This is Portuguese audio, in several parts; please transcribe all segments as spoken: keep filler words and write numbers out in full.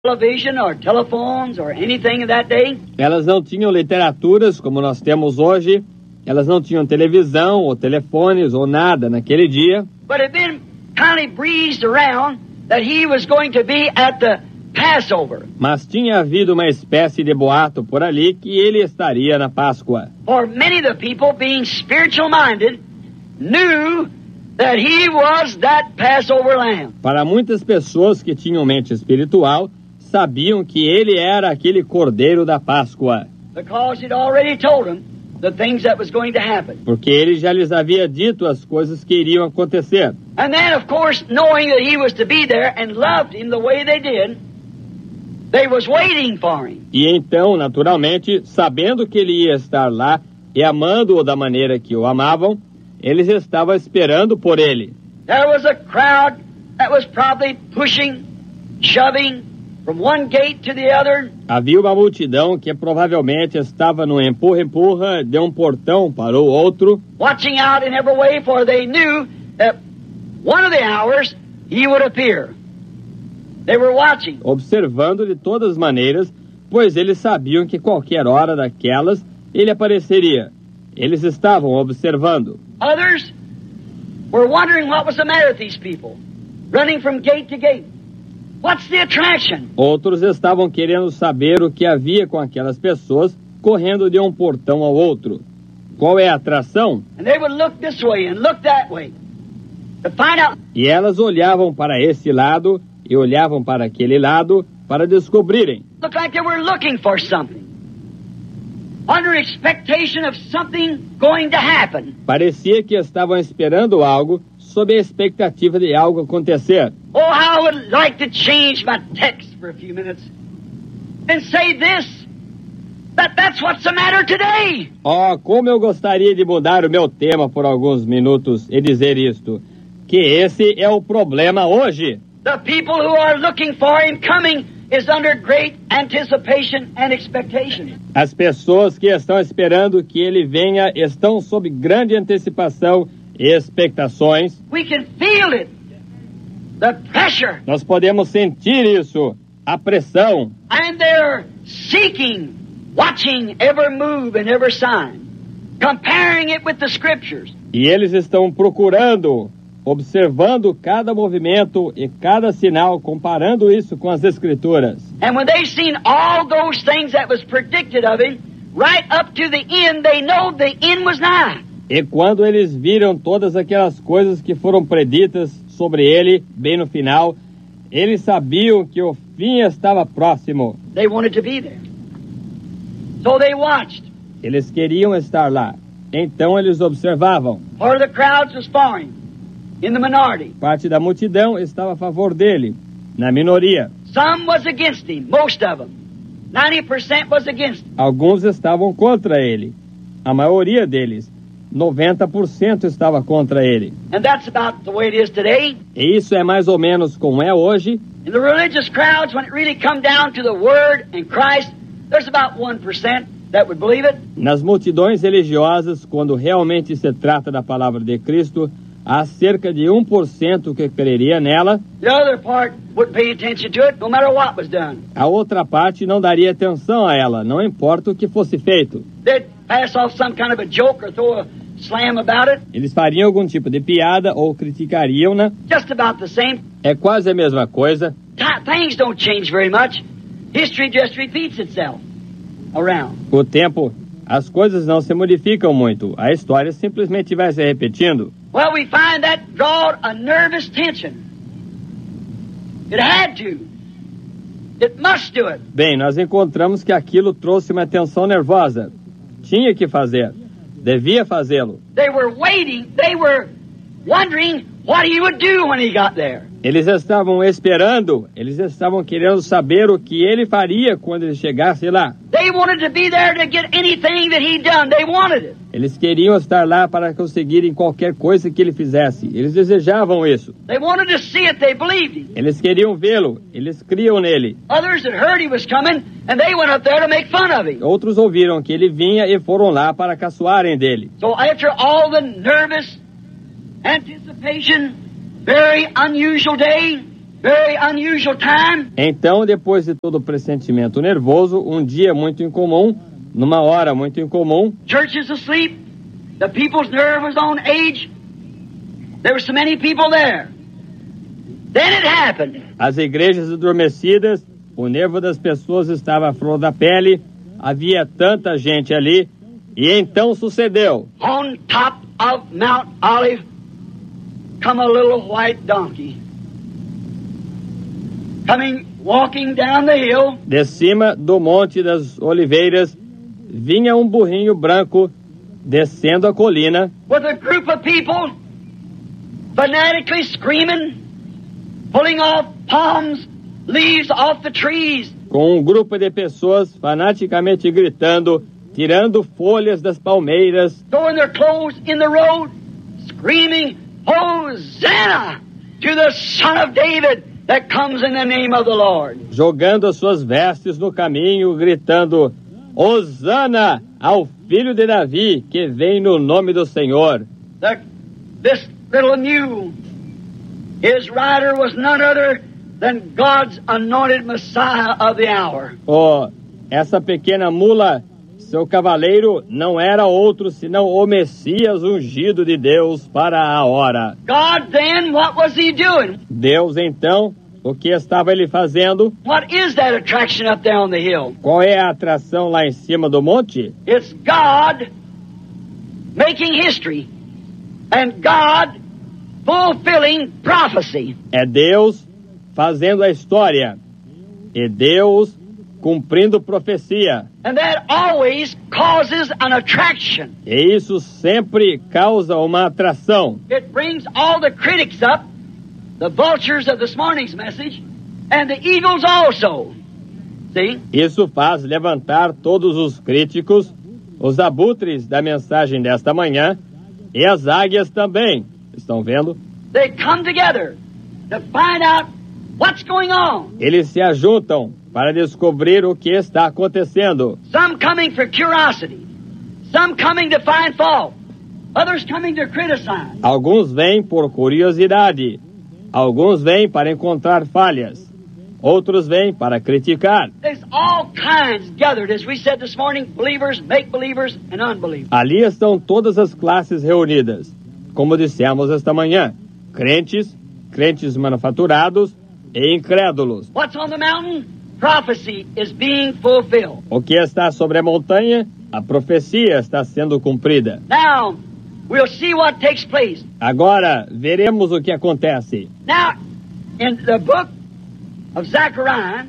television or telephones or anything of that day. Elas não tinham literaturas como nós temos hoje. Elas não tinham televisão ou telefones ou nada naquele dia. But it had been kind of breezed around that he was going to be at the Passover. Mas tinha havido uma espécie de boato por ali que ele estaria na Páscoa. For many of the people, being spiritual minded, knew that he was that Passover lamb. Para muitas pessoas que tinham mente espiritual, sabiam que ele era aquele cordeiro da Páscoa. Because he'd already told them the things that was going to happen. Porque ele já lhes havia dito as coisas que iriam acontecer. And then, of course, knowing that he was to be there and loved him the way they did, they was waiting for him. E então, naturalmente, sabendo que ele ia estar lá e amando-o da maneira que o amavam, eles estavam esperando por ele. There was a crowd that was probably pushing, shoving from one gate to the other. Havia uma multidão que provavelmente estava no empurra-empurra de um portão para o outro, Watching out in every way, for they knew that one of the hours he would appear. They were watching. observando de todas as maneiras, pois eles sabiam que qualquer hora daquelas ele apareceria. Eles estavam observando. Others were wondering what was the matter with these people, running from gate to gate. What's the attraction? Outros estavam querendo saber o que havia com aquelas pessoas correndo de um portão ao outro. Qual é a atração? And they would look this way and look that way to find out. E elas olhavam para esse lado e olhavam para aquele lado para descobrirem. Looked like they were looking for something, under expectation of something going to happen. Parecia que estavam esperando algo sob a expectativa de algo acontecer. Oh, how I would like to change my text for a few minutes and say this, that that's what's the matter today. Oh, como eu gostaria de mudar o meu tema por alguns minutos e dizer isto, que esse é o problema hoje. The people who are looking for him coming is under great anticipation and expectation. As pessoas que estão esperando que ele venha estão sob grande antecipação e expectações. We can feel it, the pressure, Nós podemos sentir isso, a pressão. and they're seeking, watching every move and every sign, comparing it with the scriptures. E eles estão procurando, observando cada movimento e cada sinal, comparando isso com as Escrituras. And when they've seen all those things that was predicted of him, right up to the end, they know the end was nigh. E quando eles viram todas aquelas coisas que foram preditas sobre ele, bem no final, eles sabiam que o fim estava próximo. They wanted to be there. So they watched. Eles queriam estar lá. Então eles observavam. Part of the crowds was for him, in the minority. Parte da multidão estava a favor dele, na minoria. Some was against him, most of them. ninety percent was against him. Alguns estavam contra ele. A maioria deles, noventa por cento estava contra ele. And that's about the way it is today. E isso é mais ou menos como é hoje. In the religious crowds, when it really come down to the Word and Christ, there's about one percent that would believe it. Nas multidões religiosas, quando realmente se trata da palavra de Cristo, há cerca de um por cento que creria nela. The other part wouldn't pay attention to it, no matter what was done. A outra parte não daria atenção a ela, não importa o que fosse feito. They'd pass off some kind of a joke or throw a slam about it. Eles fariam algum tipo de piada ou criticariam-na. Just about the same. É quase a mesma coisa. Ti- Things don't change very much. History just repeats itself around. O tempo, as coisas não se modificam muito. A história simplesmente vai se repetindo. Well, we find that drawed a nervous tension. It had to. It must do it. Bem, nós encontramos que aquilo trouxe uma tensão nervosa. Tinha que fazer. Devia fazê-lo. They were waiting. They were wondering what he would do when he got there. Eles estavam esperando, eles estavam querendo saber o que ele faria quando ele chegasse lá. They wanted to be there to get anything that he done. They wanted it. Eles queriam estar lá para conseguirem qualquer coisa que ele fizesse. Eles desejavam isso. They wanted to see it. They believed him. Eles queriam vê-lo. Eles criam nele. Others had heard he was coming, and they went up there to make fun of him. Outros ouviram que ele vinha e foram lá para caçoarem dele. So after all the nervous anticipation, very unusual day, very unusual time. Então, depois de todo o pressentimento nervoso, um dia muito incomum, numa hora muito incomum, Church is asleep. The people's nerve was on edge. There were so many people there. Then it happened. as igrejas adormecidas, o nervo das pessoas estava à flor da pele, havia tanta gente ali, e então sucedeu. On top of Mount Olive come a little white donkey. Coming, walking down the hill. De cima do Monte das Oliveiras, vinha um burrinho branco descendo a colina, With a group of people fanatically screaming, pulling off palms, leaves off the trees. com um grupo de pessoas fanaticamente gritando, tirando folhas das palmeiras, Throwing their clothes in the road, screaming, Hosanna to the Son of David that comes in the name of the Lord. jogando as suas vestes no caminho, gritando, Hosana ao filho de Davi, que vem no nome do Senhor. The, this little mule, his rider was none other than God's anointed Messiah of the hour. Oh, essa pequena mula, seu cavaleiro, não era outro senão o Messias ungido de Deus para a hora. God then, what was he doing? Deus, então, o que estava ele fazendo? What is that attraction up there on the hill? Qual é a atração lá em cima do monte? It's God making history and God fulfilling prophecy. É Deus fazendo a história e Deus cumprindo profecia. And that always causes an attraction. E isso sempre causa uma atração. It brings all the critics up, the vultures of this morning's message, and the eagles also. See? Isso faz levantar todos os críticos, os abutres da mensagem desta manhã e as águias também. Estão vendo? They come together to find out what's going on. Eles se ajuntam para descobrir o que está acontecendo. Some coming for curiosity, some coming to find fault, others coming to criticize. Alguns vêm por curiosidade, alguns vêm para encontrar falhas, outros vêm para criticar. There's all kinds gathered, as we said this morning, believers, make-believers, and unbelievers. Ali estão todas as classes reunidas, como dissemos esta manhã, crentes, crentes manufaturados e incrédulos. What's on the mountain? Prophecy is being fulfilled. O que está sobre a montanha, a profecia está sendo cumprida. Now, we'll see what takes place. Agora, veremos o que acontece. Now, in the book of Zechariah,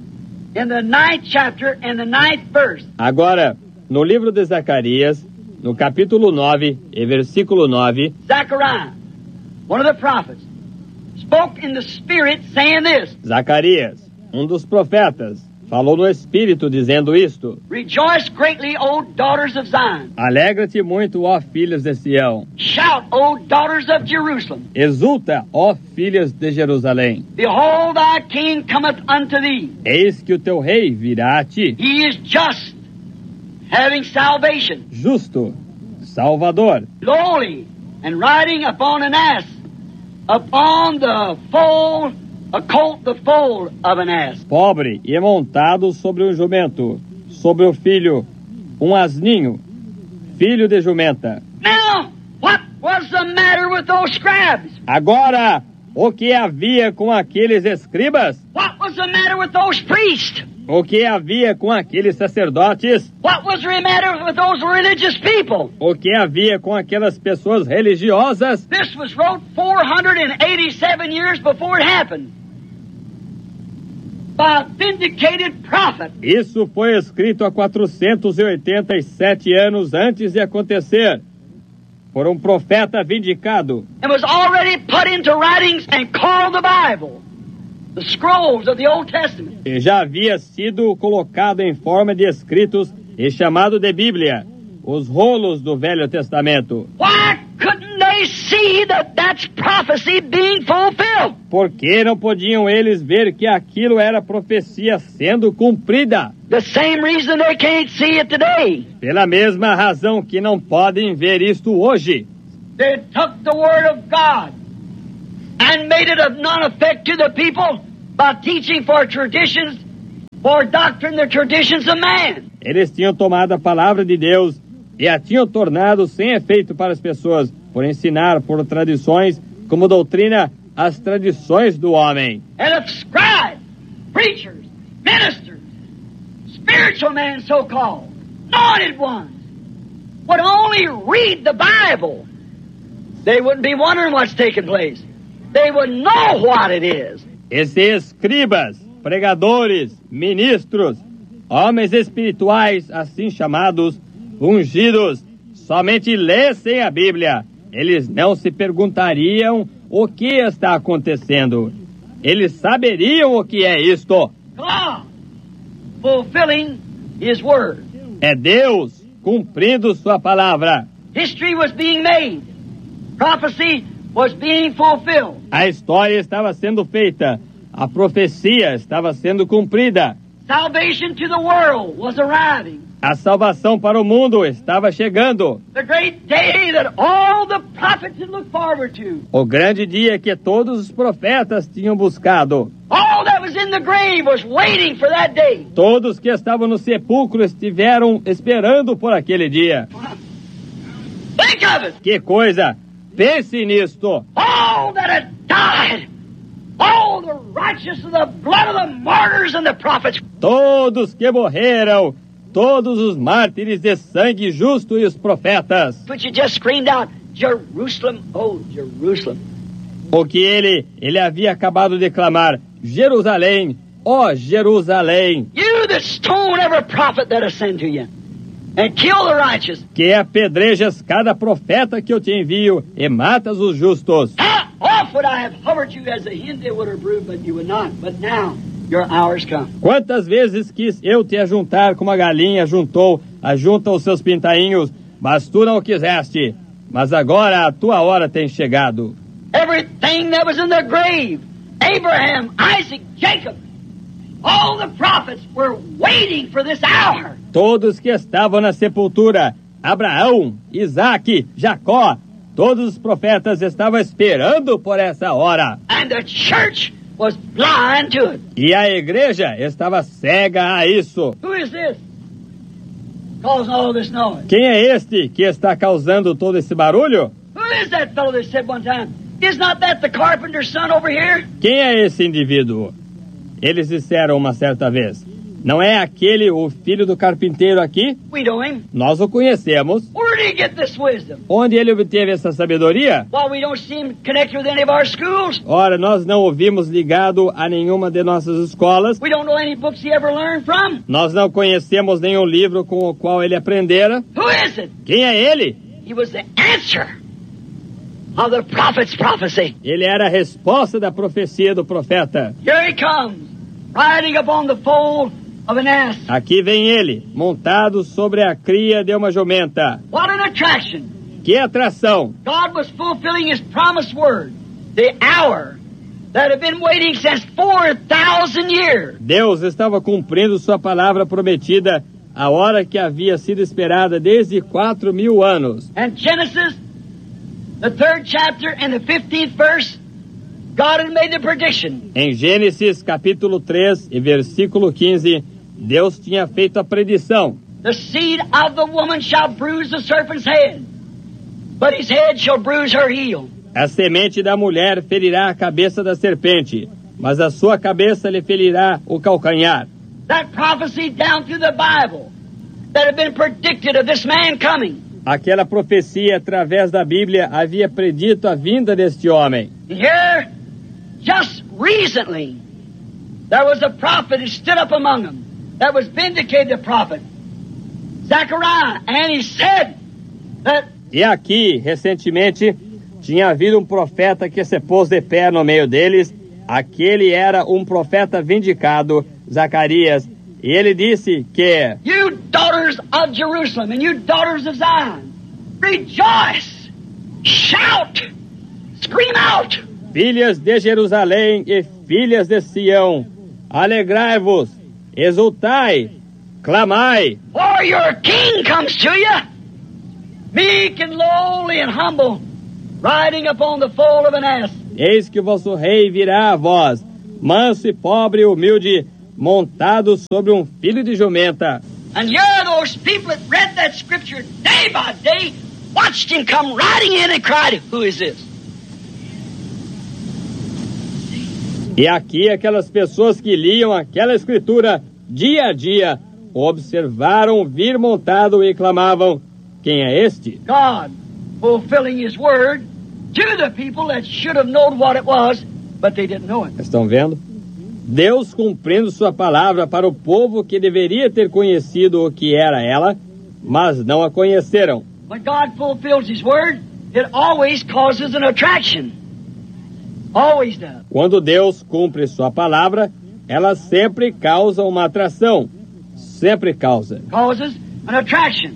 in the ninth chapter and the ninth verse, Agora, no livro de Zacarias, no capítulo nove e versículo nove, Zechariah, one of the prophets, spoke in the Spirit saying this, Zacarias, um dos profetas, falou no Espírito dizendo isto: Rejoice greatly, O daughters of Zion. Alegra-te muito, ó filhas de Sião. Shout, O daughters of Jerusalem. Exulta, ó filhas de Jerusalém. Behold, thy king cometh unto thee. Eis que o teu rei virá a ti. He is just, having salvation, Justo, Salvador, lowly, and riding upon an ass, upon the foal, a colt the foal of an ass. pobre e montado sobre um jumento, sobre o filho, um asninho, filho de jumenta. Now, what was the matter with those scribes? Agora, o que havia com aqueles escribas? What was the matter with those priests? O que havia com aqueles sacerdotes? What was the matter with those religious people? O que havia com aquelas pessoas religiosas? This was wrote four hundred eighty-seven years before it happened by a vindicated prophet. Isso foi escrito há quatrocentos e oitenta e sete anos antes de acontecer, por um profeta vindicado. It was already put into writings and called the Bible, the scrolls of the Old Testament. E já havia sido colocado em forma de escritos e chamado de Bíblia, os rolos do Velho Testamento. Why couldn't they see that that's prophecy being fulfilled? Por que não podiam eles ver que aquilo era profecia sendo cumprida? The same reason they can't see it today. Pela mesma razão que não podem ver isto hoje. They took the Word of God and made it of none effect to the people by teaching for traditions, for doctrine, the traditions of man. Eles tinham tomado a palavra de Deus e a tinham tornado sem efeito para as pessoas, por ensinar por tradições, como doutrina, as tradições do homem. And if scribes, preachers, ministers, spiritual men so-called, anointed ones, would only read the Bible, they wouldn't be wondering what's taking place. They would know what it is. E se escribas, pregadores, ministros, homens espirituais, assim chamados, ungidos, somente lessem a Bíblia, eles não se perguntariam o que está acontecendo. Eles saberiam o que é isto. God fulfilling His word. É Deus cumprindo sua palavra. History was being made. Prophecy was being fulfilled. A história estava sendo feita. A profecia estava sendo cumprida. Salvation to the world was arriving. A salvação para o mundo estava chegando. The great day that all the prophets had looked forward to. O grande dia que todos os profetas tinham buscado. All that was in the grave was waiting for that day. Todos que estavam no sepulcro estiveram esperando por aquele dia. Think of it. Que coisa! Pense nisto. All that had died. All the righteous of the blood of the martyrs and the prophets. Todos que morreram, todos os mártires de sangue justo e os profetas. But you just screamed out, Jerusalem, oh Jerusalem. O que ele, ele havia acabado de clamar, Jerusalém, ó Jerusalém. You that stone every prophet that I send to you, and kill the righteous. Que apedrejas cada profeta que eu te envio e matas os justos. How oft would I have hovered you as a hen that would have brood, but you would not. But now your hour's come. Quantas vezes quis eu te ajuntar como a galinha juntou, ajunta os seus pintainhos, mas tu não quiseste. Mas agora a tua hora tem chegado. Everything that was in the grave, Abraham, Isaac, Jacob, all the prophets were waiting for this hour. Todos que estavam na sepultura, Abraão, Isaque, Jacó, todos os profetas estavam esperando por essa hora. And the church was blind to it. E a igreja estava cega a isso. Who is this causing all this noise? Quem é este que está causando todo esse barulho? Who is that fellow that said one time, is not that the carpenter's son over here? Quem é esse indivíduo? Eles disseram uma certa vez, não é aquele o filho do carpinteiro aqui? We know him. Nós o conhecemos. Where did he get this wisdom? Onde ele obteve essa sabedoria? Well, we don't see him connected with any of our schools. Ora, nós não o vimos ligado a nenhuma de nossas escolas. We don't know any books he ever learned from. Nós não conhecemos nenhum livro com o qual ele aprendera. Who is it? Quem é ele? He was the answer of the prophet's prophecy. Ele era a resposta da profecia do profeta. Here he comes, riding upon the foal of an ass. Aqui vem ele, montado sobre a cria de uma jumenta. What an attraction. Que atração! God was fulfilling his promised word, the hour that had been waiting since four thousand years. Deus estava cumprindo sua palavra prometida, a hora que havia sido esperada desde quatro mil anos. And Genesis, the third chapter and the fifteenth verse, God had made the prediction. Em Gênesis capítulo três e versículo quinze, Deus tinha feito a predição. The seed of the woman shall bruise the serpent's head, but his head shall bruise her heel. A semente da mulher ferirá a cabeça da serpente, mas a sua cabeça lhe ferirá o calcanhar. That prophecy down through the Bible that had been predicted of this man coming. Aquela profecia através da Bíblia havia predito a vinda deste homem. Here, just recently, there was a prophet who stood up among them that was vindicated, the prophet, Zechariah, and he said that. E aqui, recentemente, tinha havido um profeta que se pôs de pé no meio deles. Aquele era um profeta vindicado, Zacarias, e ele disse que: You daughters of Jerusalem and you daughters of Zion, rejoice, shout, scream out. Filhas de Jerusalém e filhas de Sião, alegrai-vos, exultai, clamai. For your king comes to you, meek and lowly and humble, riding upon the foal of an ass. Eis que o vosso rei virá a vós, manso e pobre e humilde, montado sobre um filho de jumenta. And here those people that read that scripture day by day watched him come riding in and cried, "Who is this?" E aqui aquelas pessoas que liam aquela escritura dia a dia observaram vir montado e clamavam, quem é este? God fulfilling His word to the people that should have known what it was, but they didn't know it. Estão vendo? Deus cumprindo sua palavra para o povo que deveria ter conhecido o que era ela, mas não a conheceram. When God fulfills His word, it always causes an attraction. Always does. Quando Deus cumpre sua palavra, ela sempre causa uma atração. Sempre causa. Causes an attraction.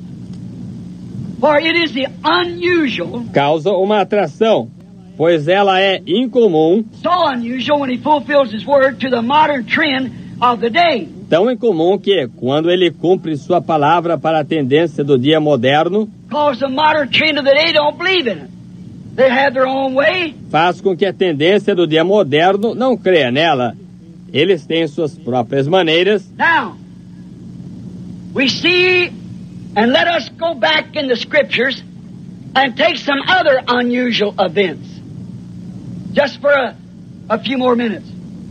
For it is the unusual. Causa uma atração, pois ela é incomum. So unusual when He fulfills His word to the modern trend of the day. Tão incomum que, quando ele cumpre sua palavra para a tendência do dia moderno, Cause the modern trend of the day don't believe in it. They have their own way. Faz com que a tendência do dia moderno não creia nela. Eles têm suas próprias maneiras. Now, we see, and let us go back in the scriptures and take some other unusual events. Just for a, a few more minutes.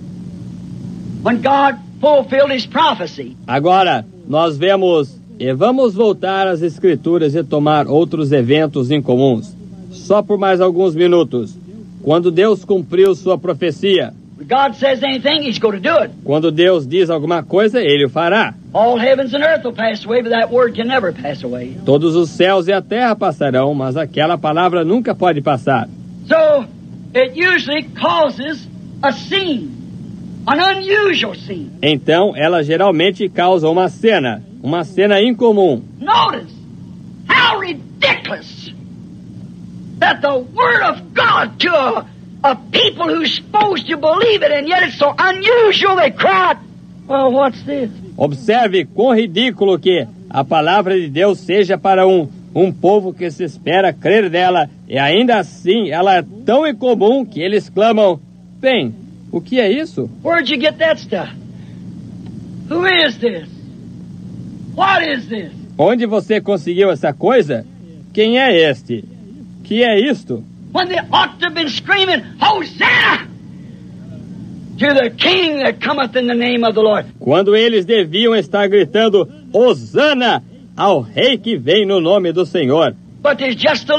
When God fulfilled His prophecy. Agora, nós vemos, e vamos voltar às escrituras e tomar outros eventos incomuns. Só por mais alguns minutos. Quando Deus cumpriu sua profecia. When God says anything, He's going to do it. Quando Deus diz alguma coisa, Ele o fará. All heavens and earth will pass away, but that word can never pass away. Todos os céus e a terra passarão, mas aquela palavra nunca pode passar. So, it usually causes a scene. An unusual scene. Então, ela geralmente causa uma cena. Uma cena incomum. Notice how ridiculous that the Word of God to a, a people who's supposed to believe it, and yet it's so unusual they cried, "Well, what's this?" Observe quão ridículo que a palavra de Deus seja para um, um povo que se espera crer nela, e ainda assim ela é tão incomum que eles clamam, bem, o que é isso? Where'd you get that stuff? Who is this? What is this? Onde você conseguiu essa coisa? Quem é este? Que é isto? When they ought to have been screaming, "Hosanna to the King that cometh in the name of the Lord." Quando eles deviam estar gritando, Hosana ao Rei que vem no nome do Senhor. But there's just a